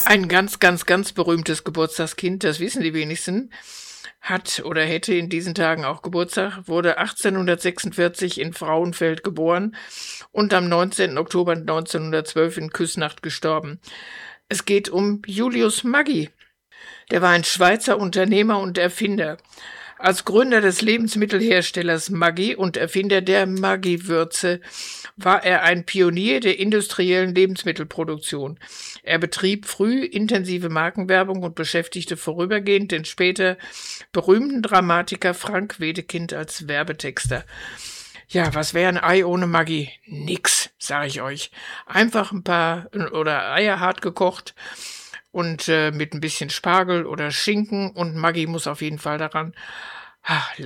Ein ganz, ganz, ganz berühmtes Geburtstagskind, das wissen die wenigsten, hat oder hätte in diesen Tagen auch Geburtstag, wurde 1846 in Frauenfeld geboren und am 19. Oktober 1912 in Küsnacht gestorben. Es geht um Julius Maggi. Der war ein Schweizer Unternehmer und Erfinder. Als Gründer des Lebensmittelherstellers Maggi und Erfinder der Maggi-Würze war er ein Pionier der industriellen Lebensmittelproduktion. Er betrieb früh intensive Markenwerbung und beschäftigte vorübergehend den später berühmten Dramatiker Frank Wedekind als Werbetexter. Ja, was wäre ein Ei ohne Maggi? Nix, sage ich euch. Einfach ein paar oder Eier hart gekocht und mit ein bisschen Spargel oder Schinken und Maggi muss auf jeden Fall daran.